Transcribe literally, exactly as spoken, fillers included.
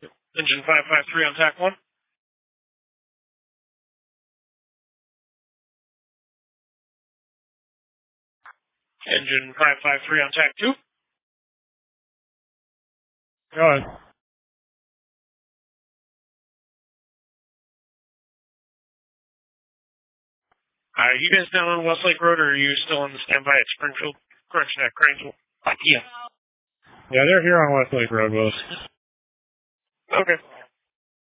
Engine five five three on tack one. Engine five five three on tack two. Go ahead. Are you guys down on Westlake Road, or are you still on the standby at Springfield? Correction, at Cranesville. Yeah. Yeah, they're here on Westlake Road with us. Okay.